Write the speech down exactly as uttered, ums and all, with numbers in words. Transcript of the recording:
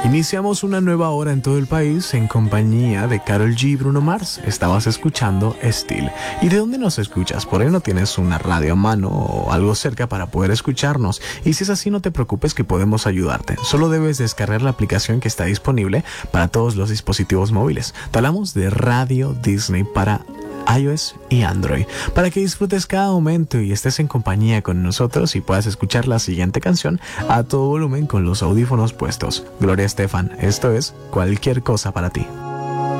Iniciamos una nueva hora en todo el país en compañía de Karol G y Bruno Mars. Estabas escuchando Still. ¿Y de dónde nos escuchas? Por ahí no tienes una radio a mano o algo cerca para poder escucharnos. Y si es así, no te preocupes que podemos ayudarte. Solo debes descargar la aplicación que está disponible para todos los dispositivos móviles. Te hablamos de Radio Disney para iOS y Android, para que disfrutes cada momento y estés en compañía con nosotros y puedas escuchar la siguiente canción a todo volumen con los audífonos puestos. Gloria Estefan, esto es Cualquier Cosa para Ti.